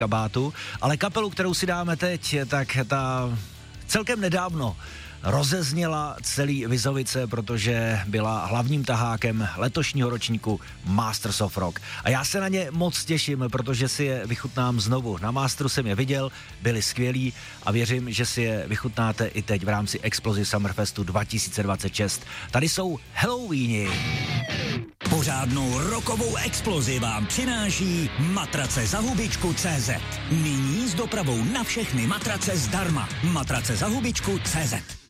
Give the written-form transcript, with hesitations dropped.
kabátu, ale kapelu, kterou si dáme teď, tak ta celkem nedávno rozezněla celý Vizovice, protože byla hlavním tahákem letošního ročníku Masters of Rock. A já se na ně moc těším, protože si je vychutnám znovu. Na Masteru jsem je viděl, byli skvělí a věřím, že si je vychutnáte i teď v rámci Explosive Summerfestu 2026. Tady jsou Halloweeni. Pořádnou rokovou explozi vám přináší matrace za hubičku.cz. Nyní s dopravou na všechny matrace zdarma. Matrace za hubičku.cz.